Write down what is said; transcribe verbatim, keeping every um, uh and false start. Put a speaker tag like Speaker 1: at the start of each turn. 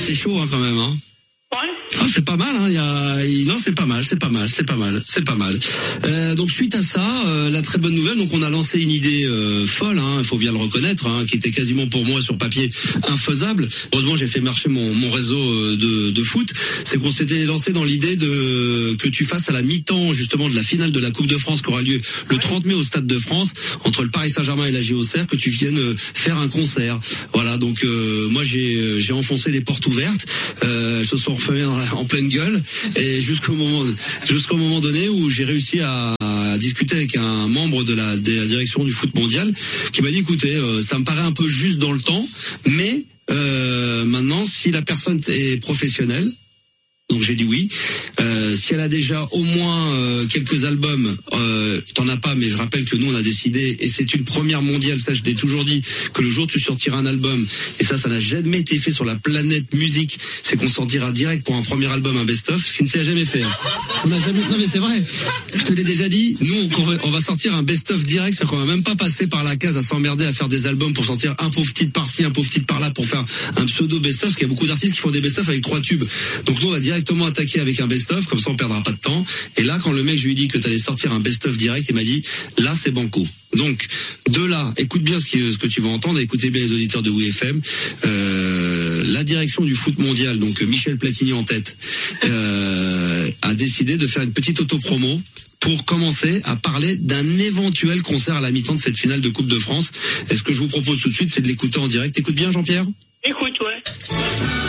Speaker 1: c'est chaud hein, quand même. Hein.
Speaker 2: Ouais.
Speaker 1: Ah, c'est pas mal, hein. Il y a, il... non, c'est pas mal, c'est pas mal, c'est pas mal, c'est pas mal. Euh, donc suite à ça, euh, la très bonne nouvelle, donc on a lancé une idée euh, folle, hein, il faut bien le reconnaître, hein, qui était quasiment pour moi sur papier infaisable. Heureusement, j'ai fait marcher mon, mon réseau de, de foot. C'est qu'on s'était lancé dans l'idée de que tu fasses à la mi-temps justement de la finale de la Coupe de France qui aura lieu le trente mai au Stade de France entre le Paris Saint-Germain et la J O C R, que tu viennes faire un concert. Voilà, donc euh, moi j'ai j'ai enfoncé les portes ouvertes. Euh, elles se sont refermées dans la, en pleine gueule et jusqu'au moment jusqu'au moment donné où j'ai réussi à, à discuter avec un membre de la, de la direction du foot mondial qui m'a dit écoutez, euh, ça me paraît un peu juste dans le temps, mais euh, maintenant si la personne est professionnelle, donc j'ai dit oui. Euh, si elle a déjà au moins euh, quelques albums, euh, t'en as pas, mais je rappelle que nous on a décidé, et c'est une première mondiale, ça je l'ai toujours dit, que le jour où tu sortiras un album, et ça ça n'a jamais été fait sur la planète musique, c'est qu'on sortira direct pour un premier album un best-of, ce qui ne s'est jamais fait. Hein. On n'a jamais, non mais c'est vrai, je te l'ai déjà dit, nous on va, on va sortir un best-of direct, c'est-à-dire qu'on va même pas passer par la case à s'emmerder à faire des albums pour sortir un pauvre titre par-ci, un pauvre titre par-là pour faire un pseudo best-of, parce qu'il y a beaucoup d'artistes qui font des best-of avec trois tubes. Donc nous on va directement attaquer avec un best-of, comme ça on perdra pas de temps. Et là, quand le mec, je lui ai dit que t'allais sortir un best-of direct, il m'a dit, là, c'est banco. Donc, de là, écoute bien ce que, ce que tu vas entendre, écoutez bien les auditeurs de W F M. Euh, la direction du foot mondial, donc Michel Platini en tête, euh, a décidé de faire une petite auto-promo pour commencer à parler d'un éventuel concert à la mi-temps de cette finale de Coupe de France. Et ce que je vous propose tout de suite, c'est de l'écouter en direct. Écoute bien, Jean-Pierre.
Speaker 2: Écoute, ouais.